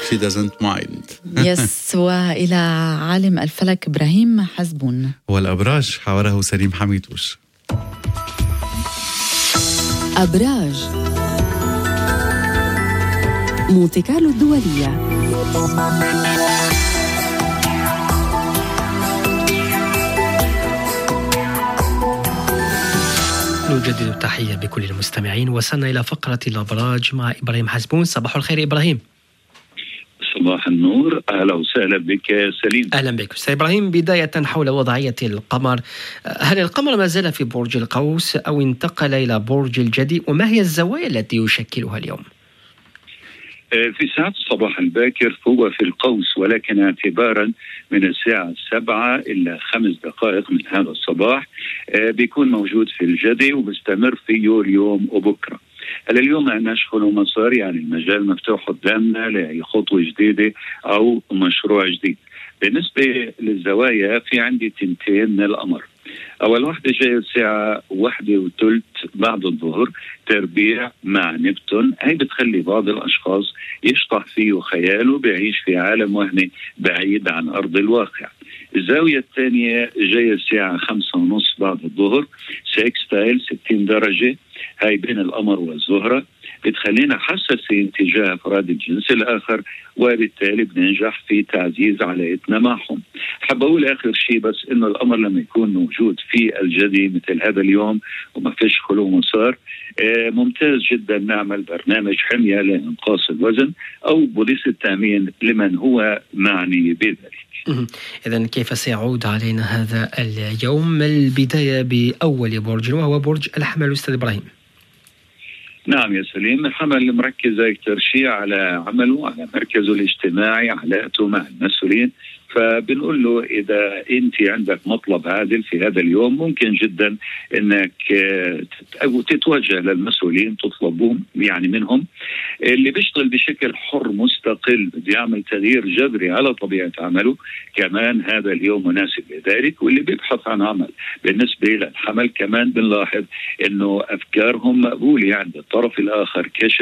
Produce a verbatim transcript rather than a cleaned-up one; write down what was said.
she doesn't mind. يس. وإلى عالم الفلك إبراهيم حزبون. والأبراج حوره سليم حميدوش. أبراج مونتي كارلو الدولية. نجدد التحية بكل المستمعين. وصلنا إلى فقرة الأبراج مع إبراهيم حزبون. صباح الخير إبراهيم. صباح النور، أهلا وسهلا بك سليم. أهلا بك أستاذ إبراهيم. بداية حول وضعية القمر، هل القمر ما زال في برج القوس أو انتقل إلى برج الجدي؟ وما هي الزوايا التي يشكلها اليوم؟ في ساعة الصباح الباكر هو في القوس، ولكن اعتبارا من الساعة السبعة إلى خمس دقائق من هذا الصباح بيكون موجود في الجدي وبستمر فيه اليوم وبكرة. هلا اليوم ما عندناش خلو مسار، يعني المجال مفتوح قدامنا لأي خطوة جديدة أو مشروع جديد. بالنسبة للزوايا في عندي تنتين من القمر. أول واحدة جاية الساعة واحدة وثلث بعد الظهر، تربيع مع نبتون. هي بتخلي بعض الأشخاص يشطح فيه خياله، بيعيش في عالم وهمي بعيد عن أرض الواقع. الزاوية الثانية جاية الساعة خمسة ونص بعد الظهر، سيكستايل ستين درجة، هاي بين القمر والزهرة، بتخلينا حساسين تجاه أفراد الجنس الآخر، وبالتالي بننجح في تعزيز علاقتنا معهم. حاب أقول آخر شيء بس إنه الأمر لما يكون موجود في الجدي مثل هذا اليوم وما فيش خلو مسار، آه ممتاز جدا نعمل برنامج حمية لإنقاص الوزن أو بوليس التأمين لمن هو معني بذلك. إذن كيف سيعود علينا هذا اليوم؟ البداية بأول برج وهو برج الحمل أستاذ إبراهيم. نعم يا سليم، الحمل مركز أكثر شيء على عمله، على مركزه الاجتماعي، علاقته مع المسؤولين. فبنقول له إذا أنت عندك مطلب عادل في هذا اليوم ممكن جدا أنك تتوجه للمسؤولين تطلبهم يعني منهم. اللي بيشتغل بشكل حر مستقل بده يعمل تغيير جذري على طبيعة عمله، كمان هذا اليوم مناسب لذلك. واللي بيبحث عن عمل بالنسبة للحمل كمان بنلاحظ أنه أفكارهم مقبولة عند الطرف الآخر كشف